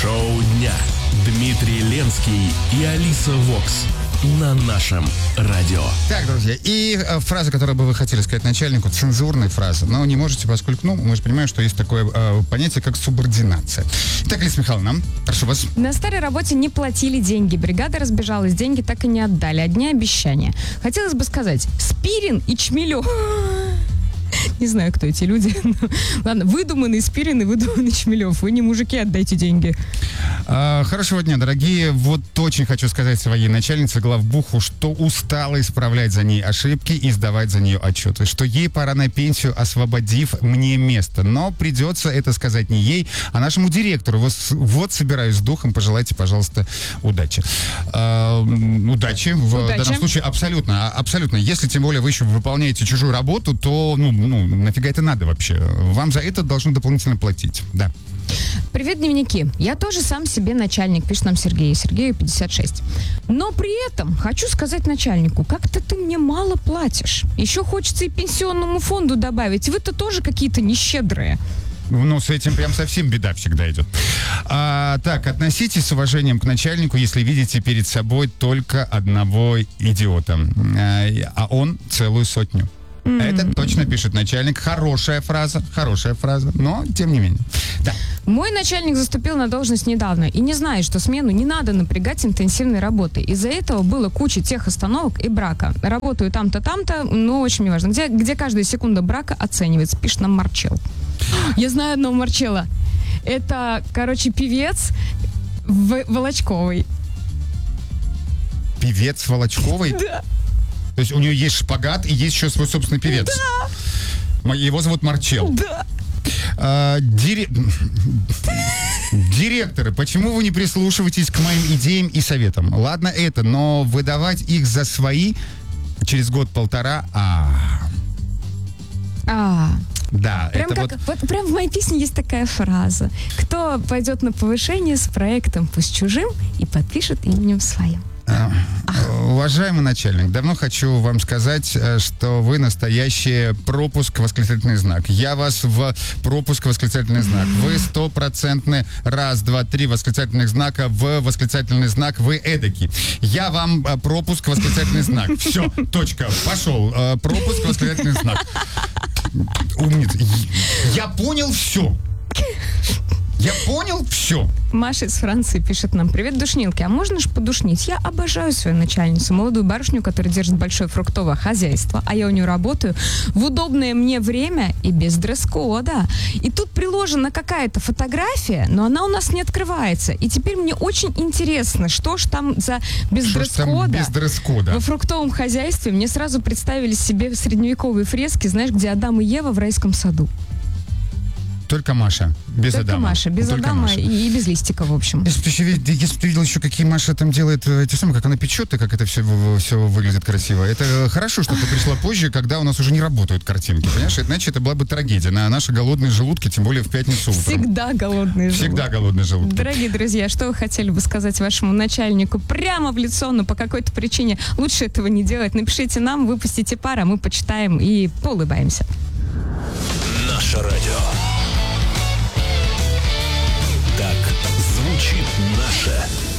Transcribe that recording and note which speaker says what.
Speaker 1: Шоу дня. Дмитрий Ленский и Алиса Вокс на нашем радио.
Speaker 2: Так, друзья, и фраза, которую бы вы хотели сказать начальнику, цензурная фраза, но не можете, поскольку, мы же понимаем, что есть такое понятие, как субординация. Итак, Алиса Михайловна, прошу вас.
Speaker 3: На старой работе не платили деньги, бригада разбежалась, деньги так и не отдали, одни обещания. Хотелось бы сказать, Спирин и Чмелев. Не знаю, кто эти люди. Ладно, выдуманный Спирин и выдуманный Чмелев. Вы не мужики, отдайте деньги.
Speaker 2: Хорошего дня, дорогие. Вот очень хочу сказать своей начальнице, главбуху, что устала исправлять за ней ошибки и сдавать за нее отчеты. Что ей пора на пенсию, освободив мне место. Но придется это сказать не ей, а нашему директору. Вот собираюсь с духом. Пожелайте, пожалуйста, удачи. Удачи. В данном случае абсолютно. Абсолютно. Если, тем более, вы еще выполняете чужую работу, то, нафига это надо вообще? Вам за это должны дополнительно платить. Да.
Speaker 3: Привет, дневники. Я тоже сам себе начальник, пишет нам Сергей. Сергею 56. Но при этом хочу сказать начальнику, как-то ты мне мало платишь. Еще хочется и пенсионному фонду добавить. Вы-то тоже какие-то нещедрые.
Speaker 2: С этим прям совсем беда всегда идет. Так, относитесь с уважением к начальнику, если видите перед собой только одного идиота. А он целую сотню. Это точно пишет начальник. Хорошая фраза, но тем не менее. Да.
Speaker 3: Мой начальник заступил на должность недавно и не знает, что смену не надо напрягать интенсивной работой. Из-за этого было куча техостановок и брака. Работаю там-то, но очень неважно. Где каждая секунда брака оценивается, пишет нам Марчел. Я знаю одного Марчела. Это, певец Волочковой.
Speaker 2: Певец Волочковой?
Speaker 3: Да.
Speaker 2: То есть у нее есть шпагат и есть еще свой собственный певец.
Speaker 3: Да.
Speaker 2: Его зовут Марчел.
Speaker 3: Да.
Speaker 2: Директоры, почему вы не прислушиваетесь к моим идеям и советам? Ладно это, но выдавать их за свои через год-полтора... Да,
Speaker 3: прям
Speaker 2: это
Speaker 3: прям в моей песне есть такая фраза. Кто пойдет на повышение с проектом, пусть чужим, и подпишет именем своим.
Speaker 2: Уважаемый начальник, давно хочу вам сказать, что вы настоящий пропуск восклицательный знак. Я вас в пропуск восклицательный знак. Вы 100% раз, два, три восклицательных знака в восклицательный знак. Вы эдакий. Я вам пропуск восклицательный знак. Все, точка. Пошел. Пропуск восклицательный знак. Умница. Я понял все. Я понял все.
Speaker 3: Маша из Франции пишет нам: привет, душнилки, а можно ж подушнить? Я обожаю свою начальницу, молодую барышню, которая держит большое фруктовое хозяйство, а я у нее работаю в удобное мне время и без дресс-кода. И тут приложена какая-то фотография, но она у нас не открывается. И теперь мне очень интересно, что ж там за без дресс-кода. Во фруктовом хозяйстве мне сразу представили себе средневековые фрески, знаешь, где Адам и Ева в райском саду.
Speaker 2: Только Маша, без
Speaker 3: Только
Speaker 2: Адама.
Speaker 3: Маша, без
Speaker 2: Только
Speaker 3: Адама
Speaker 2: Маша.
Speaker 3: И без листика, в общем.
Speaker 2: Если бы ты видел еще, какие Маша там делает, как она печет, и как это все выглядит красиво. Это хорошо, что ты пришла позже, когда у нас уже не работают картинки, понимаешь? Иначе это была бы трагедия на наши голодные желудки, тем более в пятницу утром.
Speaker 3: Всегда голодные желудки.
Speaker 2: Всегда голодные желудки.
Speaker 3: Дорогие друзья, что вы хотели бы сказать вашему начальнику прямо в лицо, но по какой-то причине лучше этого не делать? Напишите нам, выпустите пар, а мы почитаем и поулыбаемся.
Speaker 1: Наше радио. Так звучит наше